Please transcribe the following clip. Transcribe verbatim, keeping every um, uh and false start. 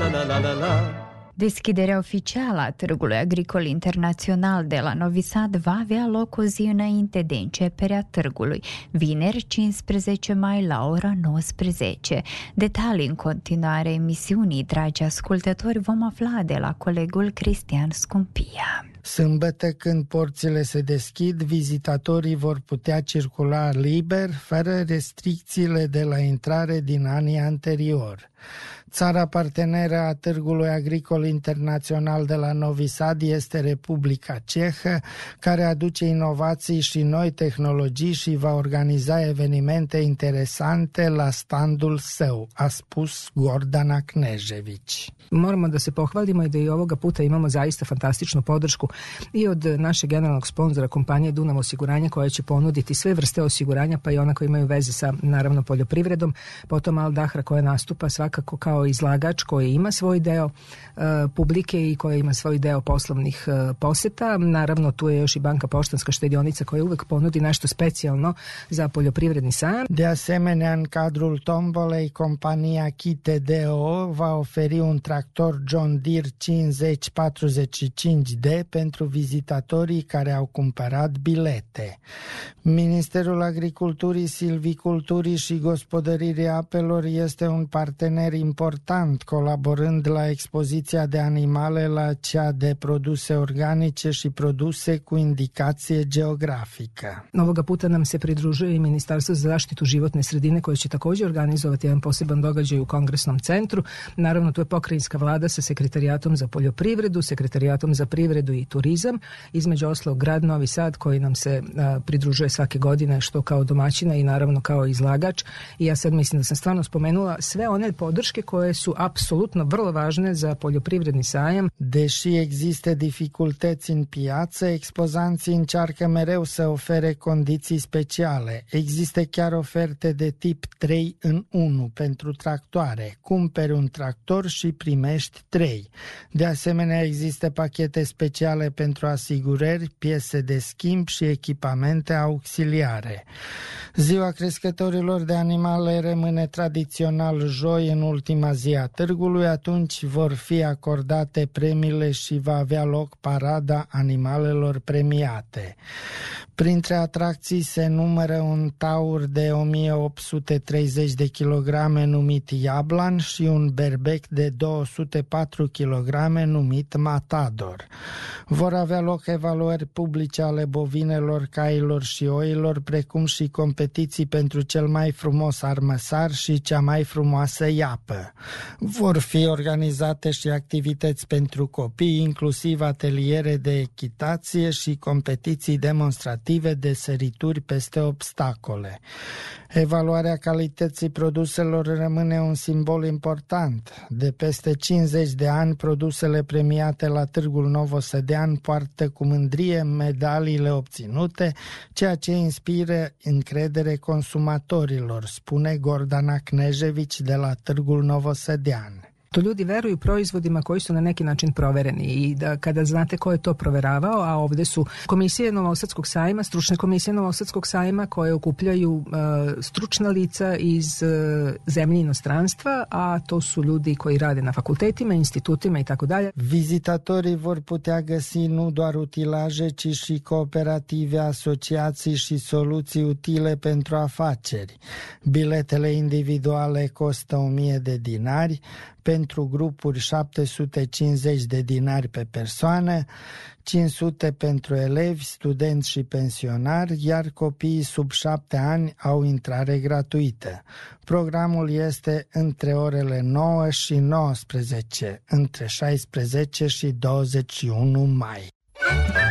la la la la. Deschiderea oficială a Târgului Agricol Internațional de la Novi Sad va avea loc o zi înainte de începerea târgului, vineri cincisprezece mai la ora nouăsprezece. Detalii în continuare emisiunii, dragi ascultători, vom afla de la colegul Cristian Scumpia. Sâmbătă, când porțile se deschid, vizitatorii vor putea circula liber, fără restricțiile de la intrare din anii anteriori. Țara parteneră a Târgului Agricol Internațional de la Novi Sad este Republica Cehă, care aduce inovații și noi tehnologii și va organiza evenimente interesante la standul său, a spus Gordana Knežević. Moramo da se pohvalimo i da i ovoga puta imamo zaista fantastičnu podršku i od našeg generalnog sponzora kompanije Dunav osiguranje, koja će ponuditi sve vrste osiguranja, pa i ona koja imaju veze sa, naravno, poljoprivredom, potom Al Dahra koja nastupa svakako kao izlagač koji ima svoj deo uh, publike i koja ima svoj deo poslovnih uh, poseta. Naravno, tu je još i Banka Poštanska štedionica koja uvek ponudi nešto specijalno za poljoprivredni sajam. De asemenea, în cadrul tombolei, compania Kite D O O va oferi un tractor John Deere cincizeci patruzeci și cinci D pentru vizitatorii care au cumpărat bilete. Ministerul Agriculturii, Silviculturii și Gospodăririi Apelor este un partener important, colaborând la expoziția de animale la cea de produse organice și produse cu indicație geografică. Ovoga puta nam se pridružuje i Ministarstvo za zaštitu životne sredine, koje će također organizovati jedan poseban događaj u Kongresnom centru. Naravno, tu je pokrajinska vlada sa sekretarijatom za poljoprivredu, sekretarijatom za privredu i turizam, između ostalog grad Novi Sad, koji nam se a, pridružuje svake godine, što kao domaćina i naravno kao izlagač. I ja sad mislim da sam stvarno spomenula sve one podrške koje su apsolutno vrlo važne za poljoprivredni sajam. Deși există dificultăți în piață, expozanții încearcă mereu să ofere condiții speciale. Există chiar oferte de tip trei în unu pentru tractoare. Cumperi un tractor și primești trei. De asemenea, există pachete speciale pentru asigurări, piese de schimb și echipamente auxiliare. Ziua crescătorilor de animale rămâne tradițional joi, în ultima zi a târgului. Atunci vor fi acordate premiile și va avea loc parada animalelor premiate. Printre atracții se numără un taur de o mie opt sute treizeci de kilograme numit Jablan și un berbec de două sute patru kilograme numit Matador. Vor avea loc evaluări publice ale bovinelor, cailor și oilor, precum și competiții pentru cel mai frumos armăsar și cea mai frumoasă iapă. Vor fi organizate și activități pentru copii, inclusiv ateliere de echitație și competiții demonstrative de sărituri peste obstacole. Evaluarea calității produselor rămâne un simbol important. De peste cincizeci de ani, produsele premiate la Târgul Novosădean poartă cu mândrie medaliile obținute, ceea ce inspiră încredere consumatorilor, spune Gordana Knežević de la Târgul Novosădean. To ljudi veruju proizvodima koji su na neki način provereni i da kada znate ko je to proveravao, a ovde su komisije Novosadskog sajma, stručne komisije Novosadskog sajma koje okupljaju uh, stručna lica iz uh, zemlje inostranstva, a to su ljudi koji rade na fakultetima, institutima i tako dalje. Vizitatorii vor putea găsi nu doar utilaje, ci și cooperative, asociații și soluții utile pentru afaceri. Biletele individuale costă o mie de dinari, pentru grupuri șapte sute cincizeci de dinari pe persoană, cinci sute pentru elevi, studenți și pensionari, iar copiii sub șapte ani au intrare gratuită. Programul este între orele nouă și nouăsprezece, între șaisprezece și douăzeci și unu mai.